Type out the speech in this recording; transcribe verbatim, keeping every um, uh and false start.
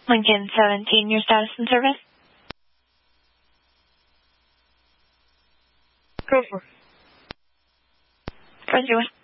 Lincoln seventeen, your status in service? Go for it. four zero one.